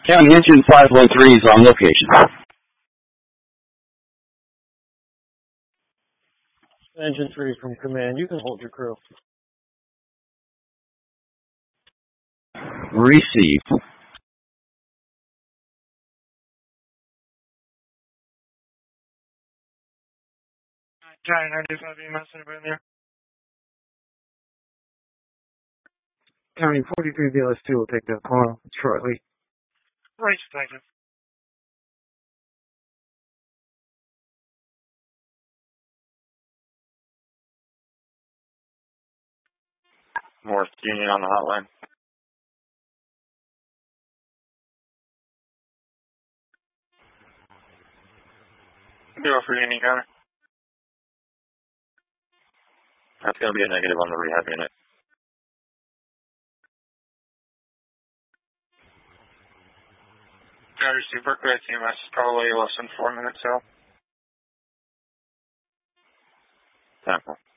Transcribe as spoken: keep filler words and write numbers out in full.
County Engine five one three is on location. Engine three from command, you can hold your crew. Received. Giant ninety-five E M S, anybody in there? County forty-three B L S two will take that call shortly. Right, thank you. North Union on the hotline. Go for Union County. That's going to be a negative on the rehab unit. I received Berkeley T M S, probably less than four minutes out. Temple.